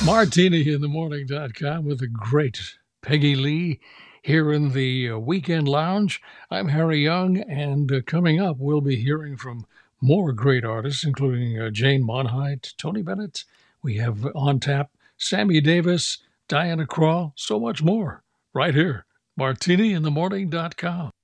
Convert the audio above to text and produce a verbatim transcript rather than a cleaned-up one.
Martini in the morning dot com with the great Peggy Lee here in the uh, Weekend Lounge. I'm Harry Young, and uh, coming up, we'll be hearing from more great artists, including uh, Jane Monheit, Tony Bennett. We have on tap Sammy Davis, Diana Krall, so much more right here. Martini in the morning dot com.